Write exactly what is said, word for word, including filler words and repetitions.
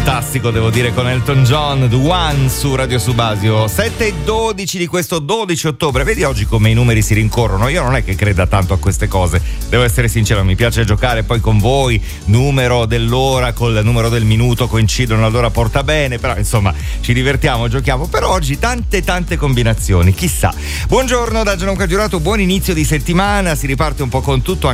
Fantastico, devo dire, con Elton John, The One su Radio Subasio. Sette e dodici di questo dodici ottobre. Vedi oggi come i numeri si rincorrono. Io non è che creda tanto a queste cose, devo essere sincero, mi piace giocare poi con voi. Numero dell'ora col numero del minuto coincidono, allora porta bene. Però insomma ci divertiamo, giochiamo. Per oggi tante tante combinazioni, chissà. Buongiorno da Gianluca Giurato, buon inizio di settimana. Si riparte un po' con tutto.